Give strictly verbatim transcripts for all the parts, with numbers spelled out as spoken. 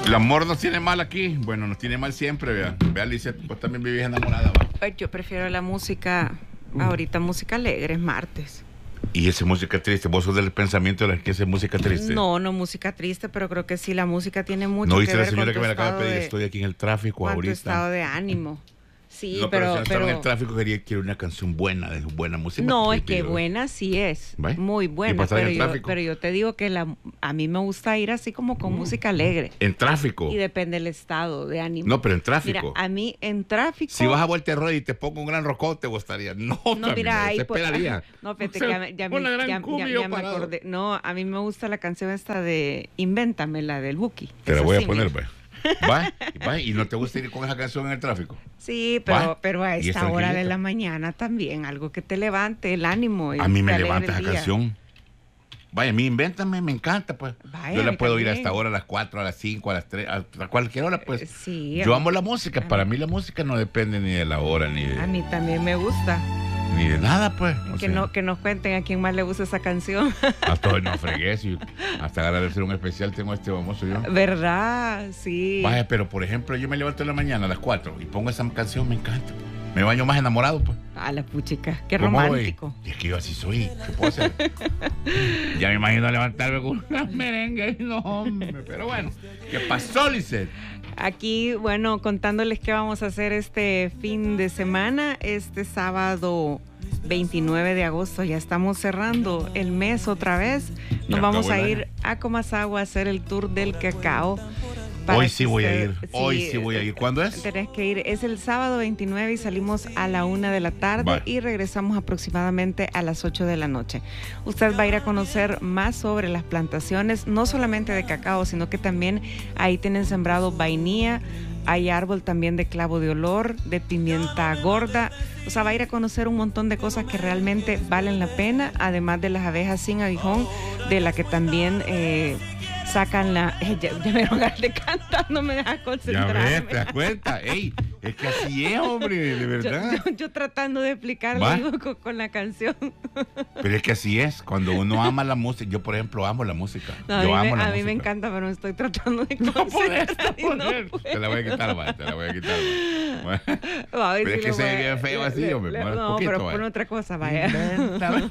El amor nos tiene mal aquí. Bueno, nos tiene mal siempre, vea. Vea, Alicia, vos también vivís enamorada, va. Pues yo prefiero la música, ahorita música alegre, es martes. ¿Y esa música triste? ¿Vos sos del pensamiento de la que es música triste? No, no música triste, pero creo que sí, la música tiene mucho ¿No que viste ver la señora con que tu me la acaba de estado pedir? Estoy aquí en el tráfico con tu ahorita. estado de ánimo. Sí, No, pero, pero... si no estaba pero en el tráfico, quería, quiero una canción buena, de buena música. no, es que buena sí es, ¿Ve? muy ¿Y buena, para estar en pero el yo, tráfico? pero yo te digo que la, a mí me gusta ir así como con música alegre. En tráfico. Y depende del estado de ánimo. No, pero en tráfico. Mira, a mí en tráfico... Si vas a vuelta de rueda y te pongo un gran rocote, te gustaría. No, No, también, mira, ahí se pues, esperaría. no, fíjate O sea, que ya, me- ya, me- una gran ya- cumbia ya- yo ya me parado. acordé. No, a mí me gusta la canción esta de Invéntame, la del Buki. Te la Esa voy a sí, poner, mira. pues. ¿Va? ¿Va? ¿Y no te gusta ir con esa canción en el tráfico? Sí, pero, ¿Va? pero a ¿Y es esta hora de tranquilita? la mañana también, algo que te levante el ánimo. Y A mí me te alegre levanta el esa día. canción. Vaya, a mí invéntame, me encanta, pues. Vaya, Yo a la mí puedo ir a también. esta hora, a las cuatro, a las cinco, a las tres, a, a cualquier hora, pues. Eh, sí, Yo a- amo la música. Para mí la música no depende ni de la hora, ni A de, mí también me gusta. ni de nada, pues. O Que, sea, no, que nos cuenten a quién más le gusta esa canción. hasta hoy no fregué. Si hasta agradecer un especial tengo a este famoso yo. ¿Verdad? Sí. Vaya, pero por ejemplo, yo me levanto en la mañana a las cuatro y pongo esa canción, me encanta. Me baño más enamorado, pues. A la puchica, qué ¿Cómo voy? romántico. Y es que yo así soy. ¿Qué puedo hacer? Ya me imagino levantarme con una merengue. No, hombre. Pero bueno, ¿qué pasó, Lisette? Aquí, bueno, contándoles qué vamos a hacer este fin de semana, este sábado veintinueve de agosto, ya estamos cerrando el mes otra vez. Nos Ya vamos acabó a el ir año. a Comasagua a hacer el tour del cacao. para Hoy que sí voy a usted- ir. Hoy sí voy a ir. ¿Cuándo es? Tenés que ir, es el sábado veintinueve y salimos a la una de la tarde Vale. y regresamos aproximadamente a las ocho de la noche. Usted va a ir a conocer más sobre las plantaciones, no solamente de cacao, sino que también ahí tienen sembrado vainilla, hay árbol también de clavo de olor, de pimienta gorda. O sea, va a ir a conocer un montón de cosas que realmente valen la pena, además de las abejas sin aguijón, de la que también eh, sacan la... eh, ya, ya me dieron ganas de cantar, no me deja Ya concentrarme. ves, te das cuenta. Ey, es que así es, hombre, de Yo, verdad. yo- yo tratando de explicarlo ¿Va? digo, con, con la canción. Pero es que así es. Cuando uno ama la música, yo por ejemplo amo la música. No, a yo mí, amo me, la a mí música. me encanta, pero me estoy tratando de No podés, concentrar no y no podés. puedo. Te la voy a quitar, va, te la voy a quitar. va. Bueno. Va, a ver Pero es si que le se voy ve a- bien feo le- así, le- hombre, le- más No, poquito, pero vaya. pon otra cosa, vaya. Invéntame.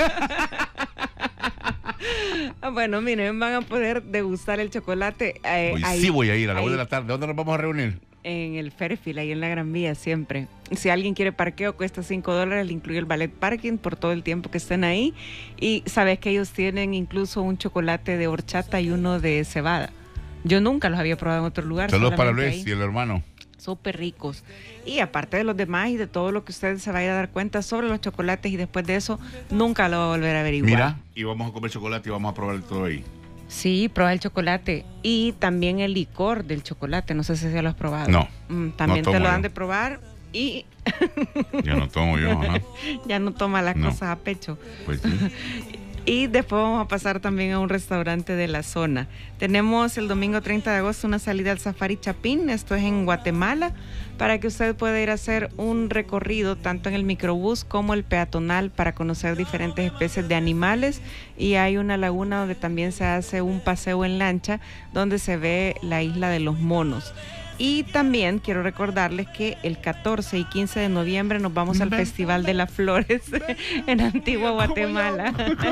Ah, bueno, miren, van a poder degustar el chocolate eh, Hoy ahí sí voy a ir a la ahí. una de la tarde. ¿Dónde nos vamos a reunir? en el Fairfield, ahí en la Gran Vía, siempre. Si alguien quiere parqueo, cuesta cinco dólares, le incluye el ballet parking por todo el tiempo que estén ahí. Y sabes que ellos tienen incluso un chocolate de horchata y uno de cebada. Yo nunca los había probado en otro lugar. Saludos para solamente Luis ahí. y el hermano. Súper ricos. Y aparte de los demás y de todo lo que usted se vaya a dar cuenta sobre los chocolates y después de eso, nunca lo va a volver a averiguar. Mira, y vamos a comer chocolate y vamos a probar todo ahí. Sí, prueba el chocolate y también el licor del chocolate. No sé si ya lo has probado. No, Mm, también no te lo tomo dan yo. de probar y Ya no tomo yo, ¿no? ya no toma las No. cosas a pecho. Pues sí. Y después vamos a pasar también a un restaurante de la zona. Tenemos el domingo treinta de agosto una salida al Safari Chapín, esto es en Guatemala, para que usted pueda ir a hacer un recorrido tanto en el microbús como el peatonal para conocer diferentes especies de animales. Y hay una laguna donde también se hace un paseo en lancha donde se ve la isla de los monos. Y también quiero recordarles que el catorce y quince de noviembre nos vamos al Ven. Festival de las Flores en Antigua Guatemala.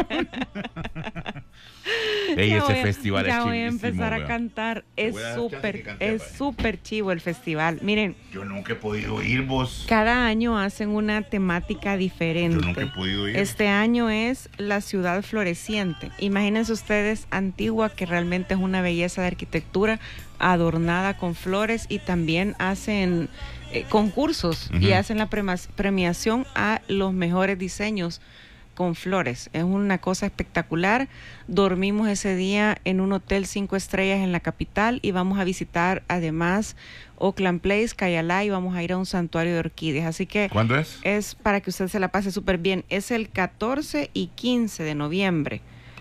Ey, Ya ese voy a- festival ya es voy a chivísimo, empezar a vea. cantar. Te Es voy a dar chance súper, que cante, es vaya. súper chivo el festival. Miren, Yo nunca he podido ir, vos. cada año hacen una temática diferente. Yo nunca he podido ir. Este año es la ciudad floreciente. Imagínense ustedes, Antigua, que realmente es una belleza de arquitectura adornada con flores, y también hacen eh, concursos y Ujú. hacen la prema- premiación a los mejores diseños con flores. Es una cosa espectacular. Dormimos ese día en un hotel cinco estrellas en la capital y vamos a visitar además Oakland Place, Cayalá, y vamos a ir a un santuario de orquídeas. Así que ¿Cuándo es? es para que usted se la pase súper bien. Es el catorce y quince de noviembre.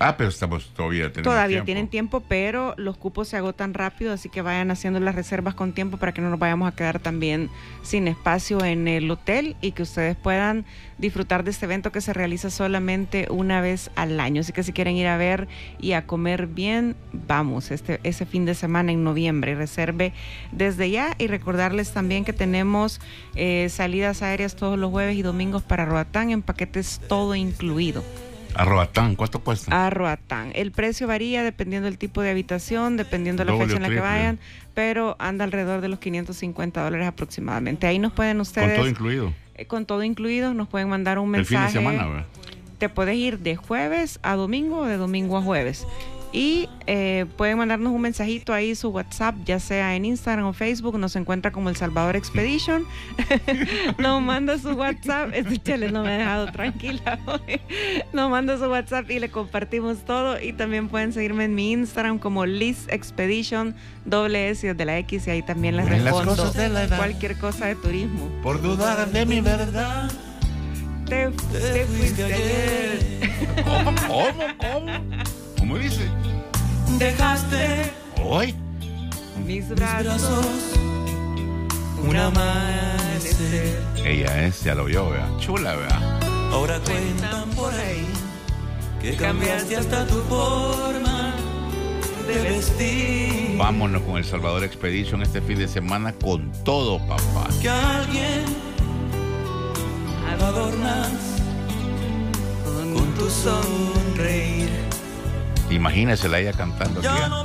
Ah, pero estamos todavía tenemos Todavía tiempo. tienen tiempo, pero los cupos se agotan rápido, así que vayan haciendo las reservas con tiempo para que no nos vayamos a quedar también sin espacio en el hotel y que ustedes puedan disfrutar de este evento que se realiza solamente una vez al año. Así que si quieren ir a ver y a comer bien, vamos este ese fin de semana en noviembre. Reserve desde ya y recordarles también que tenemos eh, salidas aéreas todos los jueves y domingos para Roatán en paquetes todo incluido. A Roatán, ¿cuánto cuesta? A Roatán. El precio varía dependiendo del tipo de habitación, dependiendo de la Doble fecha en o la que triple. vayan, pero anda alrededor de los quinientos cincuenta dólares aproximadamente. Ahí nos pueden ustedes... Con todo incluido. eh, con todo incluido, nos pueden mandar un El fin mensaje. de semana, ¿verdad? Te puedes ir de jueves a domingo o de domingo a jueves. Y eh, pueden mandarnos un mensajito ahí, su WhatsApp, ya sea en Instagram o Facebook, nos encuentra como El Salvador Expedition. Nos manda su WhatsApp, este chale no me ha dejado tranquila hoy. Nos manda su WhatsApp y le compartimos todo. Y también pueden seguirme en mi Instagram como Liz Expedition, doble S de la X, y ahí también les En las respondo cosas de la edad. cualquier cosa de turismo. Por dudar de mi verdad. Te, te fuiste ayer. ¿Cómo? ¿Cómo? ¿Cómo? ¿Cómo dice? Dejaste Hoy. Mis mis brazos, brazos un amanecer. Ella es, ya lo vio, ¿verdad? Chula, ¿verdad? Ahora cuentan por ahí que cambiaste hasta tu forma de vestir. Vámonos con El Salvador Expedition este fin de semana con todo, papá. Que a alguien adornas con tu sonreír. Imagínese la ella cantando. Ya aquí, ¿eh? no